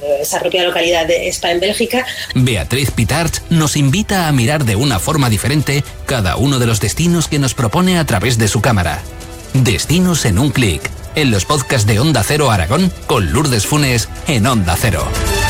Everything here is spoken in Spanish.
esa propia localidad de Spa en Bélgica. Beatriz Pitarch nos invita a mirar de una forma diferente cada uno de los destinos que nos propone a través de su cámara. Destinos en un clic, en los podcasts de Onda Cero Aragón con Lourdes Funes en Onda Cero.